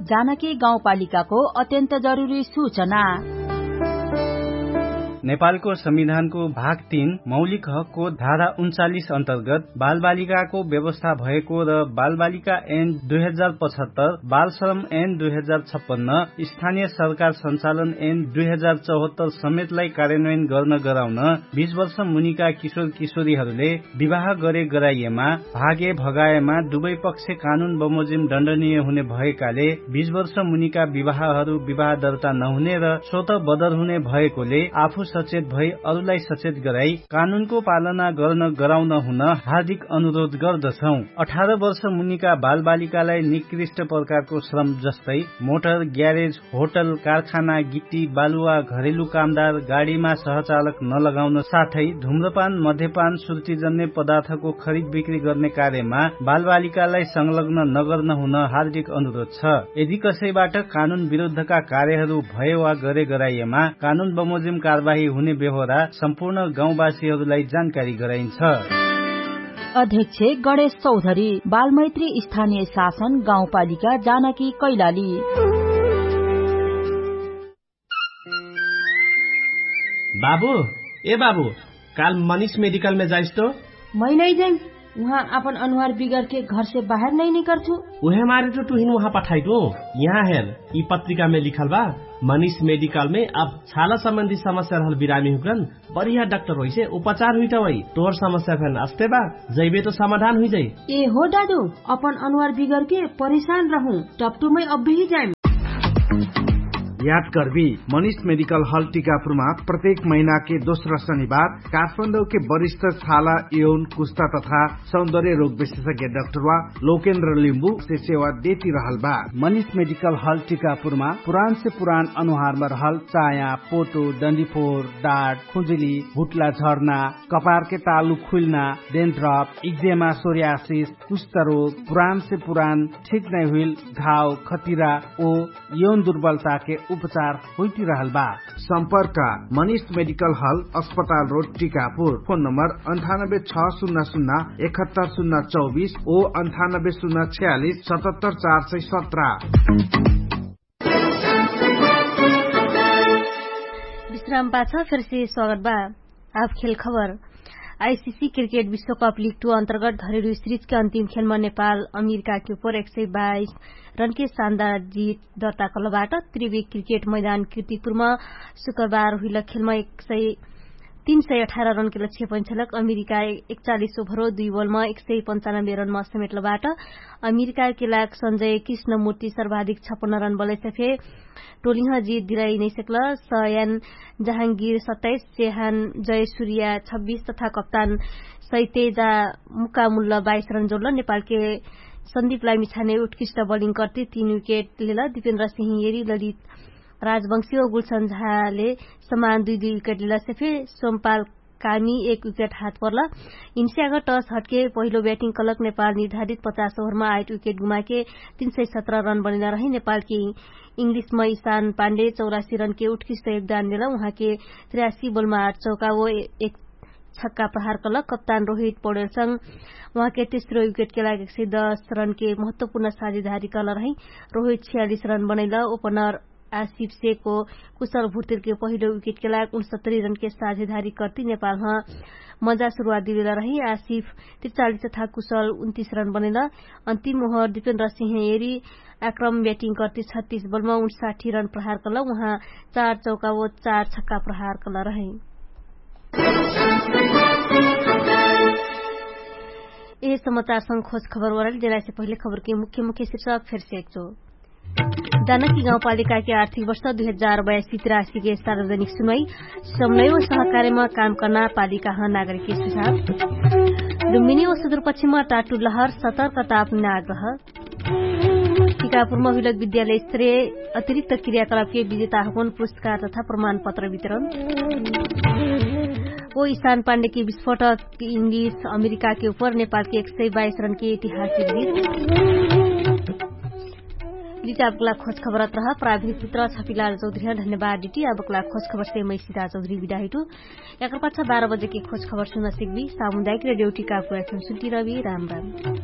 जानकी गाउँपालिकाको अत्यन्त जरुरी सूचना। नेपालको संविधानको भाग 3 मौलिक हकको धारा 39 अन्तर्गत बालबालिकाको व्यवस्था भएको र बालबालिका ऐन 2075, बाल श्रम ऐन 2056, स्थानीय सरकार सञ्चालन ऐन 2074 समेतलाई कार्यान्वयन गर्न गराउन 20 वर्ष मुनिका किशोर किशोरीहरूले विवाह गरे गराइएमा भागे भगाएमा दुवै पक्ष कानून बमोजिम दण्डनीय हुने भएकाले 20 वर्ष मुनिका विवाहहरू विवाह दर्ता नहुने र स्वतः बदर हुने भएकोले आफू सचेत भई अरूलाई सचेत गराई कानूनको पालना गर्न गराउन हुन हार्दिक अनुरोध गर्दछौ। 18 वर्ष मुनिका बालबालिकालाई निकृष्ट प्रकारको श्रम जस्तै मोटर, ग्यारेज, होटल, कारखाना, गिट्टी, बालुवा, घरेलु कामदार, गाडीमा सहचालक नलगाउन साथै धूम्रपान, मध्यपान, सुर्तीजन्य पदार्थको खरिद बिक्री गर्ने कार्यमा बालबालिकालाई संलग्न नगर्न हुन हार्दिक अनुरोध छ। यदि कसैबाट कानून विरुद्धका कार्यहरू भए वा गरे गराइएमा कानून बमोजिम कारबाही हुने बेहोरा सम्पूर्ण गाउँवासीहरूलाई जानकारी गराइन्छ। अध्यक्ष गणेश चौधरी, बालमैत्री स्थानीय शासन गाउँपालिका जानकी कैलाली। बाबू, ए बाबू, काल मनीष मेडिकल में जाइस तो? मैं नहीं जाइम, वहाँ अपन अनुहार बिगड़ के घर से बाहर नहीं निकल छू। उहे मारे तो तुहिन वहाँ पठाई दो। यहाँ हेर, ई पत्रिका में लिखल बा मनीष मेडिकल में अब छाला संबंधी समस्या रहल बिरामी हुकन बढ़िया डॉक्टर होई से उपचार हुई वही तोर समस्या फैन अस्ते बा जैबे तो समाधान हुई जाये। ए हो दादू, अपन अनुहार बिगड़ के परेशान रहूं, टपटू में अब भी जाए। याद करबी मनीष मेडिकल हॉल टीकापुरमा प्रत्येक महीना के दोस्रो शनिबार काठमाडौँ के वरिष्ठ छाला, यौन, कुष्ठा तथा सौंदर्य रोग विशेषज्ञ डाक्टर लोकेन्द्र लिम्बू से सेवा देती रहल बा। मनीष मेडिकल हॉल टीकापुरमा पुरान से पुरान अनुहार में रहल चाया, पोटो, डंडीफोर, डाँट, खुजुली, भुटला झर्ना, कपार के तालु खुलना, डेन्ड्रफ, इक्जेमा, सोरियासिस, कुष्ठ रोग, पुरान से पुरान ठीक नहीं हुई घाव, खतिरा ओ यौन दुर्बलता के उपचार होती रहल बा। संपर्क मनीष मेडिकल हॉल, अस्पताल रोड, टीकापुर। फोन नंबर 9860017024 ओ 9806477417। विश्राम पाछा फिर से स्वागत बा। अब खेल खबर। आईसीसी क्रिकेट विश्व कप लीग 2 अंतर्गत घरेलू सीरीज के अंतिम खेल में नेपाल अमेरिका के ऊपर 122 रन के शानदार जीत दर्ता कलबाट त्रिवेणी क्रिकेट मैदान कीर्तिपुरमा शुक्रबार हुइल खेल में 318 रन के लक्ष्य पंचलक अमेरिका 41 ओभर 2 बॉल में 195 रन में समेटलबाट अमेरिका के लाख संजय कृष्णमूर्ति सर्वाधिक 56 रन बलैसफे टोलीह जीत दिलाई नहीं सकल। सयान जहांगीर 27, सेहान जय सूर्या 26 तथा कप्तान सैतेजा मुकामुल्ला 22 रन जोड़ल। नेपाल के संदीप लामिछाने उत्कृष्ट बॉलिंग करते 3 विकेट लेल। दीपेन्द्र सिंह येरी, ललित राजवंशी और गुलशन झाले समान 2-2 विकेट लेल सफे। सोमपाल कामी 1 विकेट हाथ पर्ला। इनसे अगर टस हटके पहिलो बैटिंग कलक नेपाल निर्धारित 50 ओभर में 8 विकेट गुमा के 317 रन बनेला रही। नेपाल की इंग्लिश में ईशान पाण्डे 84 रन के उत्कृष्ट योगदान दिला। वहाँ के 83 बॉल में 8 चौका वो 1 छक्का प्रहार कलक। कप्तान रोहित पौडेल संग वहाँ के तेस्रो विकेट के लागि 110 रन के महत्वपूर्ण साझेदारी कल रही। रोहित 46 रन बनैला। ओपनर आसिफ शेखको कुशल भुर्तिर के पहिलो विकेट के लागि 69 रन के साझेदारी करती नेपाल मजा शुरूआत दिलेला रही। आसिफ 43 तथा कुशल 29 रन बनेला। अंतिम ओभर दीपेन्द्र सिंह येरी आक्रम बैटिंग करती 36 बॉल में 59 रन प्रहार कल। वहाँ 4 चौका वो 4 छक्का प्रहार कल रहे। यह समाचार संग खोज खबर वरल जेला से पहले खबर के मुख्य शीर्षक फिर से एक जानकी गाउँपालिका के आर्थिक वर्ष 2082-83 के सार्वजनिक सुनवाई समन्वय व सहकार्य में काम करना पालिका नागरिक के सुझाव। लुम्बिनी और सुदूरपश्चिम टाटू लहर सतर्कता अपने आग्रह। टीकापुर में विलग विद्यालय स्तरीय अतिरिक्त क्रियाकलाप के विजेता हुन पुरस्कार तथा प्रमाण पत्र वितरण। वो ईशान पाण्डे की विस्फोटक इंग्लिश अमेरिका के ऊपर नेपाल के 122 रन की ऐतिहासिक जीत। अगला खोज खबर रहा प्राविधिक मित्र छपिलाल चौधरी धन्यवाद डिटी। अब अगला खोज खबर से मैं सीधा चौधरी विदा हिटू। एक 12 बजे की खोज खबर सुन्न सिक्बी। सामुदायिक रेडियो टीकापुर FM सुन्ती रवि। राम राम।